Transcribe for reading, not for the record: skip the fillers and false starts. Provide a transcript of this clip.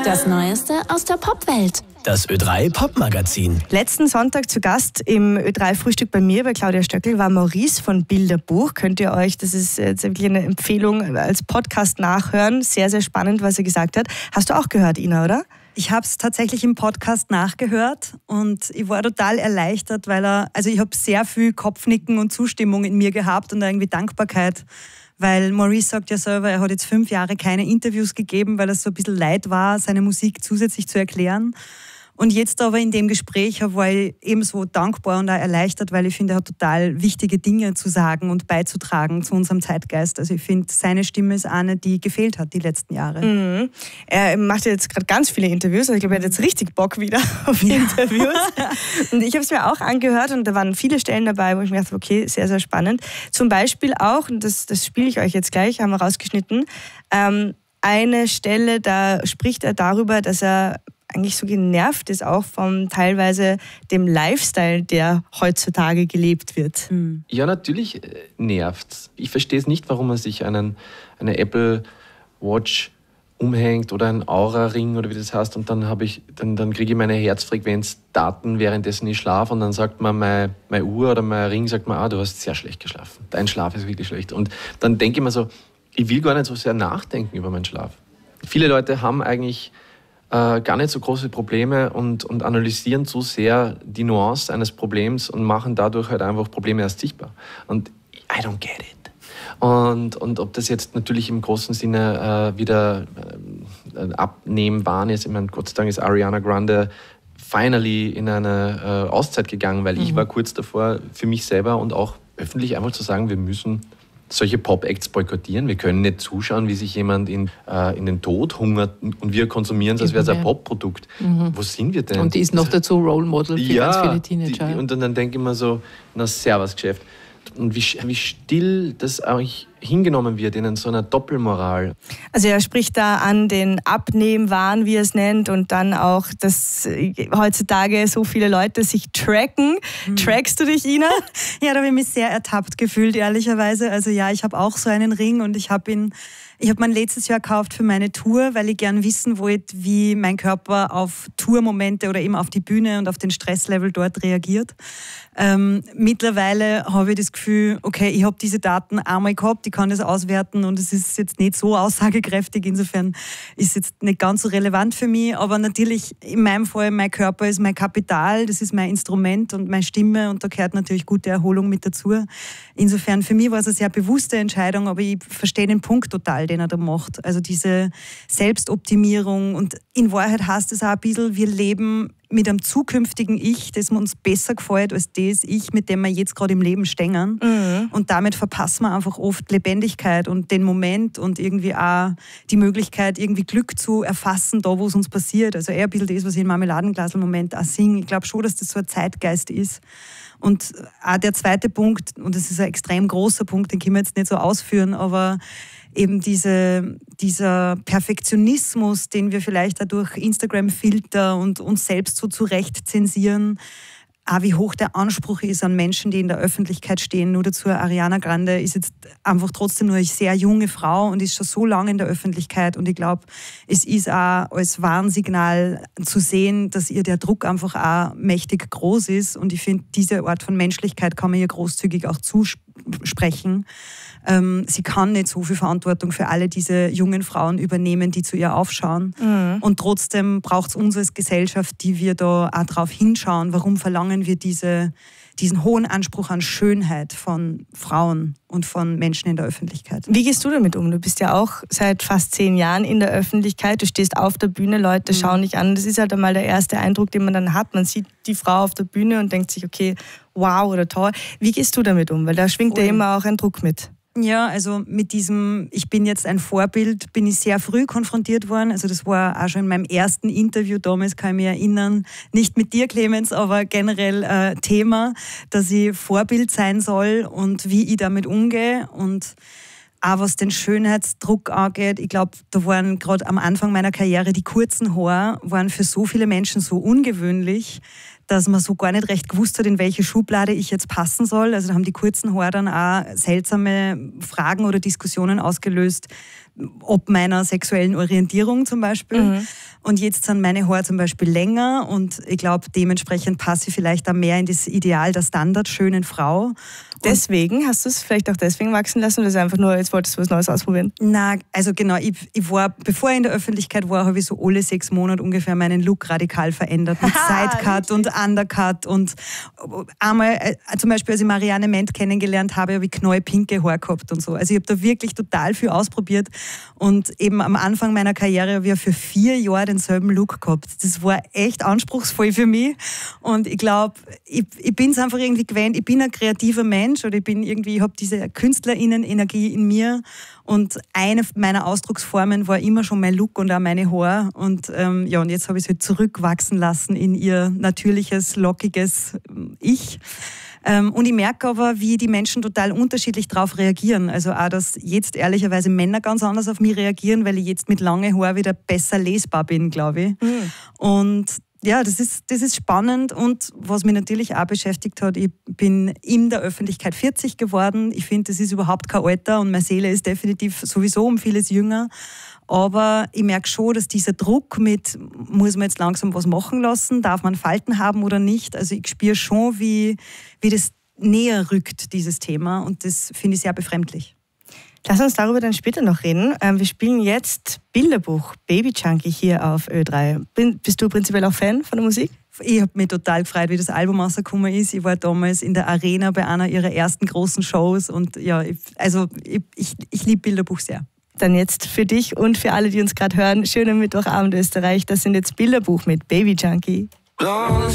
Das Neueste aus der Popwelt. Das Ö3 Popmagazin. Letzten Sonntag zu Gast im Ö3 Frühstück bei mir, bei Claudia Stöckl, war Maurice von Bilderbuch. Könnt ihr euch, das ist jetzt wirklich eine Empfehlung, als Podcast nachhören. Sehr, sehr spannend, was er gesagt hat. Hast du auch gehört, Ina, oder? Ich habe es tatsächlich im Podcast nachgehört und ich war total erleichtert, weil ich habe sehr viel Kopfnicken und Zustimmung in mir gehabt und irgendwie Dankbarkeit. Weil Maurice sagt ja selber, er hat jetzt 5 Jahre keine Interviews gegeben, weil es so ein bisschen leid war, seine Musik zusätzlich zu erklären. Und jetzt aber in dem Gespräch war ich eben so dankbar und auch erleichtert, weil ich finde, er hat total wichtige Dinge zu sagen und beizutragen zu unserem Zeitgeist. Also ich finde, seine Stimme ist eine, die gefehlt hat die letzten Jahre. Mhm. Er macht ja jetzt gerade ganz viele Interviews. Also ich glaube, er hat jetzt richtig Bock wieder auf Interviews. Und ich habe es mir auch angehört und da waren viele Stellen dabei, wo ich mir dachte, okay, sehr, sehr spannend. Zum Beispiel auch, und das spiele ich euch jetzt gleich, haben wir rausgeschnitten, eine Stelle, da spricht er darüber, dass er eigentlich so genervt ist auch vom teilweise dem Lifestyle, der heutzutage gelebt wird. Ja, natürlich nervt's. Ich verstehe es nicht, warum man sich eine Apple Watch umhängt oder einen Aura-Ring oder wie das heißt und dann kriege ich meine Herzfrequenzdaten, währenddessen ich schlafe und dann sagt man, meine Uhr oder mein Ring sagt mir, du hast sehr schlecht geschlafen. Dein Schlaf ist wirklich schlecht. Und dann denke ich mir so, ich will gar nicht so sehr nachdenken über meinen Schlaf. Viele Leute haben eigentlich gar nicht so große Probleme und analysieren zu sehr die Nuance eines Problems und machen dadurch halt einfach Probleme erst sichtbar. Und I don't get it. Und ob das jetzt natürlich im großen Sinne wieder abnehmbar ist, ich meine, Gott sei Dank ist Ariana Grande finally in eine Auszeit gegangen, weil ich war kurz davor für mich selber und auch öffentlich einfach zu sagen, wir müssen solche Pop-Acts boykottieren. Wir können nicht zuschauen, wie sich jemand in den Tod hungert und wir konsumieren es, als wäre es ein Pop-Produkt. Wo sind wir denn? Und die ist noch dazu Role Model für ganz viele Teenager. Und dann denke ich mir so, na servus Geschäft. Und wie still das eigentlich hingenommen wird in so einer Doppelmoral. Also er spricht da an den Abnehmwahn, wie er es nennt, und dann auch, dass heutzutage so viele Leute sich tracken. Trackst du dich, Ina? Ja, da habe ich mich sehr ertappt gefühlt, ehrlicherweise. Also ja, ich habe auch so einen Ring und ich habe mein letztes Jahr gekauft für meine Tour, weil ich gern wissen wollte, wie mein Körper auf Tourmomente oder eben auf die Bühne und auf den Stresslevel dort reagiert. Mittlerweile habe ich das Gefühl, okay, ich habe diese Daten einmal gehabt, ich kann das auswerten und es ist jetzt nicht so aussagekräftig, insofern ist es jetzt nicht ganz so relevant für mich, aber natürlich in meinem Fall, mein Körper ist mein Kapital, das ist mein Instrument und meine Stimme und da gehört natürlich gute Erholung mit dazu. Insofern für mich war es eine sehr bewusste Entscheidung, aber ich verstehe den Punkt total, den er da macht. Also diese Selbstoptimierung und in Wahrheit heißt es auch ein bisschen, wir leben mit einem zukünftigen Ich, das uns besser gefällt als das Ich, mit dem wir jetzt gerade im Leben stehen. Und damit verpassen wir einfach oft Lebendigkeit und den Moment und irgendwie auch die Möglichkeit, irgendwie Glück zu erfassen, da wo es uns passiert. Also eher ein bisschen das, was ich in Marmeladenglasel-Moment auch singe. Ich glaube schon, dass das so ein Zeitgeist ist. Und auch der zweite Punkt, und das ist ein extrem großer Punkt, den können wir jetzt nicht so ausführen, aber eben dieser Perfektionismus, den wir vielleicht auch durch Instagram-Filter und uns selbst so zurecht zensieren, auch wie hoch der Anspruch ist an Menschen, die in der Öffentlichkeit stehen. Nur dazu, Ariana Grande ist jetzt einfach trotzdem nur eine sehr junge Frau und ist schon so lange in der Öffentlichkeit. Und ich glaube, es ist auch als Warnsignal zu sehen, dass ihr der Druck einfach auch mächtig groß ist. Und ich finde, diese Art von Menschlichkeit kann man ihr großzügig auch zusprechen. Sie kann nicht so viel Verantwortung für alle diese jungen Frauen übernehmen, die zu ihr aufschauen. Und trotzdem braucht es uns als Gesellschaft, die wir da auch drauf hinschauen. Warum verlangen wir diesen hohen Anspruch an Schönheit von Frauen und von Menschen in der Öffentlichkeit? Wie gehst du damit um? Du bist ja auch seit fast 10 Jahren in der Öffentlichkeit. Du stehst auf der Bühne, Leute schauen dich an. Das ist halt einmal der erste Eindruck, den man dann hat. Man sieht die Frau auf der Bühne und denkt sich, okay, wow oder toll. Wie gehst du damit um? Weil da schwingt ja immer auch ein Druck mit. Ja, also mit diesem, ich bin jetzt ein Vorbild, bin ich sehr früh konfrontiert worden. Also das war auch schon in meinem ersten Interview damals, kann ich mich erinnern, nicht mit dir, Clemens, aber generell Thema, dass ich Vorbild sein soll und wie ich damit umgehe. Und auch was den Schönheitsdruck angeht, ich glaube, da waren gerade am Anfang meiner Karriere die kurzen Haare waren für so viele Menschen so ungewöhnlich, dass man so gar nicht recht gewusst hat, in welche Schublade ich jetzt passen soll. Also da haben die kurzen Haare dann auch seltsame Fragen oder Diskussionen ausgelöst, ob meiner sexuellen Orientierung zum Beispiel. Mhm. Und jetzt sind meine Haare zum Beispiel länger und ich glaube, dementsprechend passe ich vielleicht auch mehr in das Ideal der standardschönen Frau. Deswegen, hast du es vielleicht auch deswegen wachsen lassen oder ist einfach nur, jetzt wolltest du was Neues ausprobieren? Na, also genau, ich war, bevor ich in der Öffentlichkeit war, habe ich so alle 6 Monate ungefähr meinen Look radikal verändert. Mit Sidecut und Undercut und einmal, zum Beispiel als ich Marianne Ment kennengelernt habe ich knallpinke Haare gehabt und so. Also ich habe da wirklich total viel ausprobiert und eben am Anfang meiner Karriere habe ich für 4 Jahre denselben Look gehabt. Das war echt anspruchsvoll für mich und ich glaube, ich bin es einfach irgendwie gewöhnt, ich bin ein kreativer Mensch oder ich habe diese KünstlerInnen-Energie in mir und eine meiner Ausdrucksformen war immer schon mein Look und auch meine Haare und und jetzt habe ich es halt zurückwachsen lassen in ihr natürliches, lockiges Ich. Und ich merke aber, wie die Menschen total unterschiedlich darauf reagieren. Also auch, dass jetzt ehrlicherweise Männer ganz anders auf mich reagieren, weil ich jetzt mit langen Haaren wieder besser lesbar bin, glaube ich. Mhm. Und ja, das ist spannend und was mich natürlich auch beschäftigt hat, ich bin in der Öffentlichkeit 40 geworden. Ich finde, das ist überhaupt kein Alter und meine Seele ist definitiv sowieso um vieles jünger. Aber ich merke schon, dass dieser Druck mit, muss man jetzt langsam was machen lassen, darf man Falten haben oder nicht, also ich spüre schon, wie das näher rückt, dieses Thema und das finde ich sehr befremdlich. Lass uns darüber dann später noch reden. Wir spielen jetzt Bilderbuch Baby Junkie hier auf Ö3. Bist du prinzipiell auch Fan von der Musik? Ich habe mich total gefreut, wie das Album rausgekommen ist. Ich war damals in der Arena bei einer ihrer ersten großen Shows und ja, ich liebe Bilderbuch sehr. Dann jetzt für dich und für alle, die uns gerade hören, schönen Mittwochabend Österreich. Das sind jetzt Bilderbuch mit Baby Junkie.